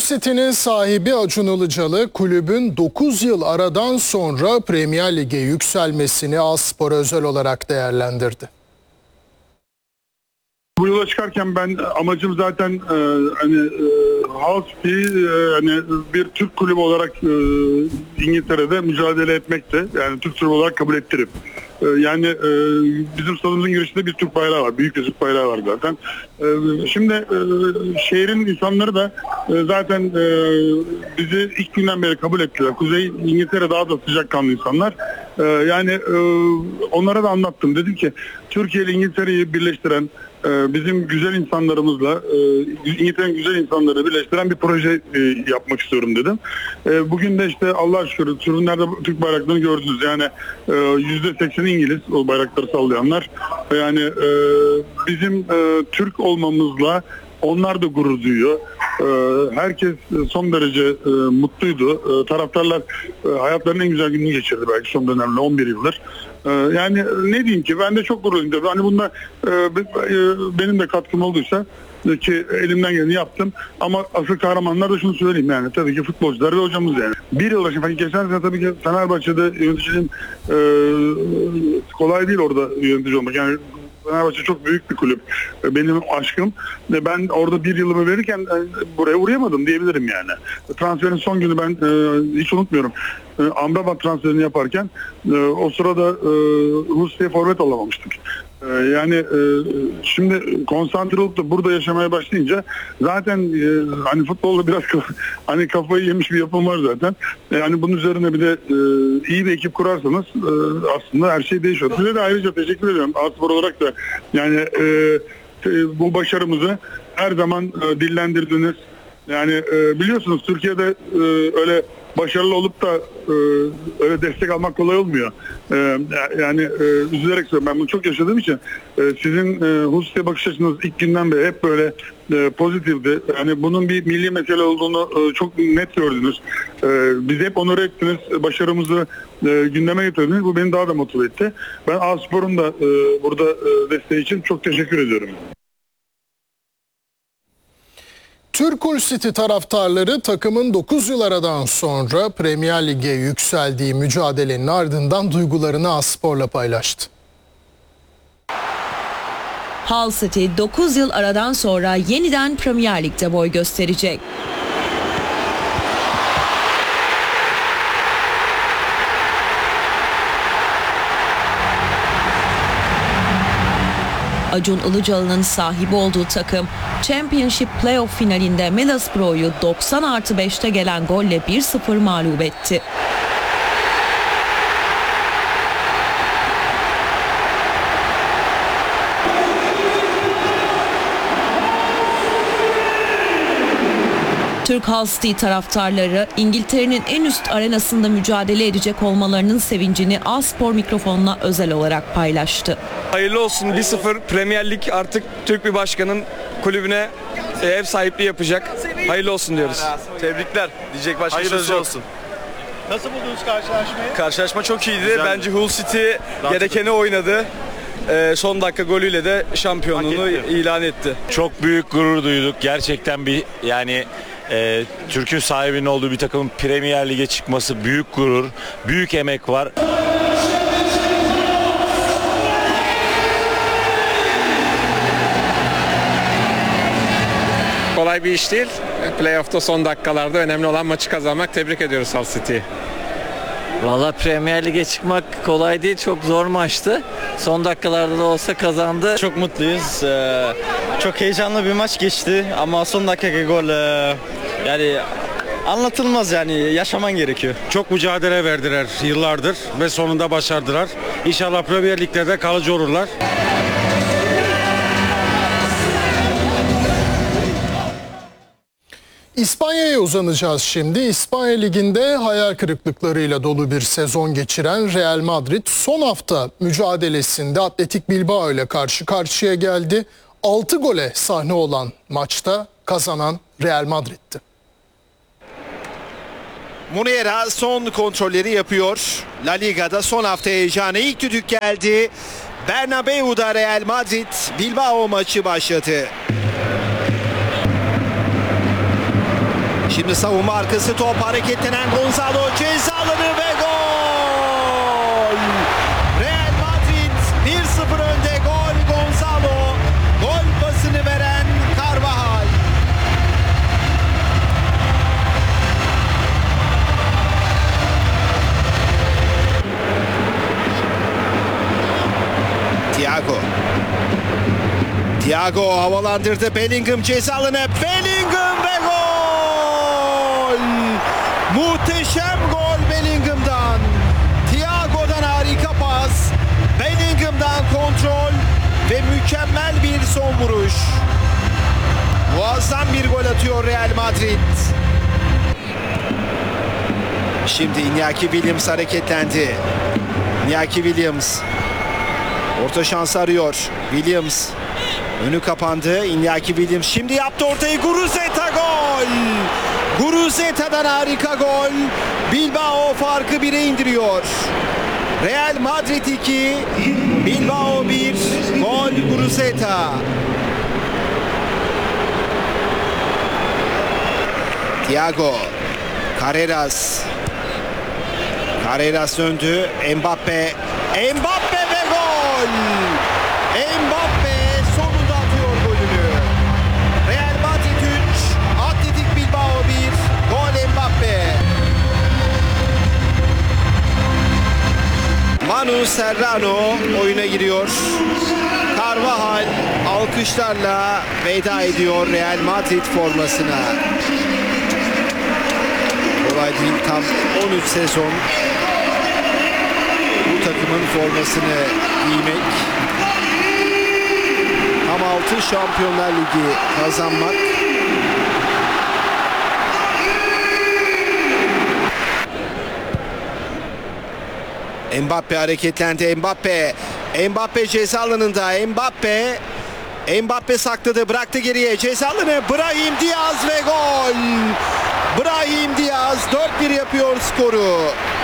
City'nin sahibi Acun Ilıcalı, kulübün 9 yıl aradan sonra Premier Lig'e yükselmesini Aspor'a özel olarak değerlendirdi. Bu yola çıkarken ben amacım zaten Hull City hani bir Türk kulübü olarak İngiltere'de mücadele etmekti. Yani Türk kulübü olarak kabul ettirip. Bizim stadımızın girişinde bir Türk bayrağı var. Büyük bir Türk bayrağı var zaten. Şimdi şehrin insanları da zaten bizi ilk günden beri kabul ettiler. Kuzey İngiltere daha da sıcakkanlı insanlar. Onlara da anlattım. Dedim ki Türkiye ile İngiltere'yi birleştiren bizim güzel insanlarımızla İngiltere'nin güzel insanları birleştiren bir proje yapmak istiyorum dedim. Bugün de işte Allah'a şükür tribünlerde Türk bayraklarını gördünüz. Yani %80 İngiliz o bayrakları sallayanlar. Yani bizim Türk olmamızla onlar da gurur duyuyor. Herkes son derece mutluydu. Taraftarlar hayatlarının en güzel gününü geçirdi belki son dönemde 11 yıldır. Yani ne diyeyim ki ben de çok gururluyum. Hani bunda benim de katkım olduysa ki elimden geleni yaptım. Ama asıl kahramanlar da şunu söyleyeyim yani tabii ki futbolcular ve hocamız yani. Bir yıl başında geçen sene tabii ki Fenerbahçe'de yöneticinin kolay değil orada yönetici olmak. Yani Fenerbahçe çok büyük bir kulüp. Benim aşkım. Ben orada bir yılımı verirken buraya uğrayamadım diyebilirim yani. Transferin son günü ben hiç unutmuyorum. Amrabat transferini yaparken o sırada Rusya'ya forvet alamamıştık. Şimdi konsantre olup da burada yaşamaya başlayınca zaten hani futbolda biraz hani kafayı yemiş bir yapım var zaten. Yani bunun üzerine bir de iyi bir ekip kurarsanız aslında her şey değişiyor. Size de ayrıca teşekkür ediyorum. Aspor olarak da yani bu başarımızı her zaman dillendirdiniz. Yani biliyorsunuz Türkiye'de öyle başarılı olup da öyle destek almak kolay olmuyor. Üzülerek söylüyorum. Ben bunu çok yaşadığım için sizin Husi'ye bakış açınız ilk günden beri hep böyle pozitifti. Yani bunun bir milli mesele olduğunu çok net gördünüz. Bizi hep onur ettiniz. Başarımızı gündeme getirdiniz. Bu beni daha da motive etti. Ben Aspor'un da burada desteği için çok teşekkür ediyorum. Türk City taraftarları takımın 9 yıl aradan sonra Premier Lig'e yükseldiği mücadelenin ardından duygularını Aspor'la paylaştı. Hull City 9 yıl aradan sonra yeniden Premier Lig'de boy gösterecek. Acun Ilıcalı'nın sahibi olduğu takım Championship Playoff finalinde Middlesbrough'u 90+5'te gelen golle 1-0 mağlup etti. Türk Hull City taraftarları İngiltere'nin en üst arenasında mücadele edecek olmalarının sevincini Aspor mikrofonuna özel olarak paylaştı. Hayırlı olsun 1-0 Premier Lig artık Türk bir başkanın kulübüne ev sahipliği yapacak. Hayırlı olsun diyoruz. Tebrikler. Diyecek başka söz yok. Olsun. Nasıl buldunuz karşılaşmayı? Karşılaşma çok iyiydi. Güzel. Bence Hull City gerekeni oynadı. Son dakika golüyle de şampiyonluğunu ilan etti. Çok büyük gurur duyduk. Gerçekten Türk'ün sahibinin olduğu bir takımın Premier Lig'e çıkması büyük gurur, büyük emek var. Kolay bir iş değil. Playoff'ta son dakikalarda önemli olan maçı kazanmak. Tebrik ediyoruz Hull City'yi. Valla Premier Lig'e çıkmak kolay değil. Çok zor maçtı. Son dakikalarda da olsa kazandı. Çok mutluyuz. Çok heyecanlı bir maç geçti. Ama son dakika gol yani anlatılmaz yani. Yaşaman gerekiyor. Çok mücadele verdiler yıllardır ve sonunda başardılar. İnşallah Premier Lig'de de kalıcı olurlar. İspanya'ya uzanacağız şimdi. İspanya Ligi'nde hayal kırıklıklarıyla dolu bir sezon geçiren Real Madrid son hafta mücadelesinde Athletic Bilbao ile karşı karşıya geldi. 6 gole sahne olan maçta kazanan Real Madrid'ti. Munera son kontrolleri yapıyor. La Liga'da son hafta heyecanı ilk düdük geldi. Bernabeu'da Real Madrid Bilbao maçı başladı. Şimdi savunma arkası top, hareketlenen Gonzalo ceza alanı ve gol! Real Madrid 1-0 önde, gol Gonzalo. Gol pasını veren Carvajal. Thiago havalandırdı, Bellingham ceza alanı, Bellingham ve gol! Muhteşem gol Bellingham'dan. Thiago'dan harika pas, Bellingham'dan kontrol ve mükemmel bir son vuruş. Muazzam bir gol atıyor Real Madrid. Şimdi Iñaki Williams hareketlendi. Iñaki Williams orta şansı arıyor. Williams önü kapandı. Iñaki Williams şimdi yaptı ortayı. Guruzeta gol! Guruzeta'dan harika gol. Bilbao farkı 1'e indiriyor. Real Madrid 2, Bilbao 1. Gol Guruzeta. Thiago, Carreras. Carreras döndü. Mbappe. Mbappe ve gol! Mbappe sonunda atıyor golünü. Real Madrid 3, Atletik Bilbao 1. Gol Mbappe. Manu Serrano oyuna giriyor. Carvajal alkışlarla veda ediyor Real Madrid formasına. Kolay değil, tam 13 sezon bu takımın formasını giymek, tam 6 Şampiyonlar Ligi kazanmak. Mbappe hareketlendi. Mbappe ceza alanında. Mbappe sakladı, bıraktı geriye. Ceza alanı, Brahim Diaz ve gol! Brahim Diaz 4-1 yapıyor skoru.